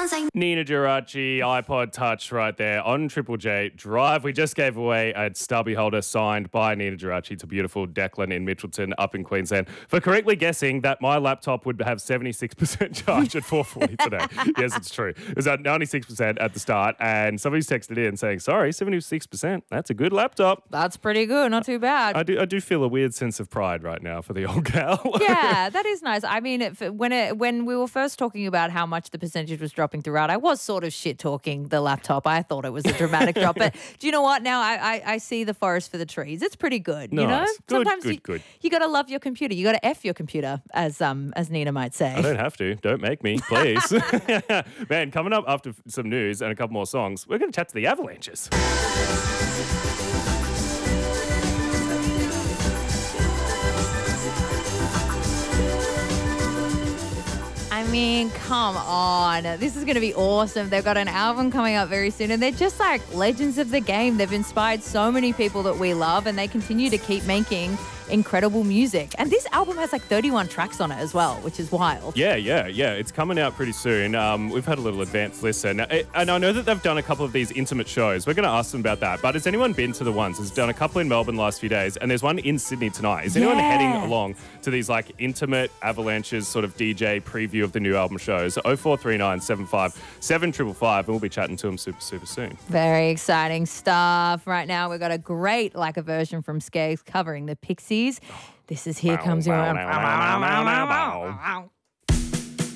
Nina Geraci, iPod Touch right there on Triple J Drive. We just gave away a stubby holder signed by Nina Geraci to beautiful Declan in Mitchelton up in Queensland for correctly guessing that my laptop would have 76% charge at 4:40 today. Yes, it's true. It was at 96% at the start, and somebody's texted in saying, sorry, 76%, that's a good laptop. That's pretty good, not too bad. I do feel a weird sense of pride right now for the old gal. Yeah, that is nice. I mean, when we were first talking about how much the percentage was dropping throughout, I was sort of shit talking the laptop. I thought it was a dramatic drop, but do you know what? Now I see the forest for the trees. It's pretty good. Nice. You know, Good, sometimes good. you got to love your computer. You got to F your computer, as Nina might say. I don't have to. Don't make me, please. Man, coming up after some news and a couple more songs, we're going to chat to the Avalanches. I mean, come on. This is going to be awesome. They've got an album coming up very soon, and they're just like legends of the game. They've inspired so many people that we love, and they continue to keep making incredible music. And this album has like 31 tracks on it as well, which is wild. Yeah. It's coming out pretty soon. We've had a little advanced listen. And I know that they've done a couple of these intimate shows. We're going to ask them about that. But has anyone been to the ones? There's done a couple in Melbourne the last few days, and there's one in Sydney tonight. Is anyone heading along to these like intimate Avalanches sort of DJ preview of the new album shows? 0439 75 7555, and we'll be chatting to them super soon. Very exciting stuff. Right now, we've got a great version from Skeggs covering the Pixies. This is Here Comes Your...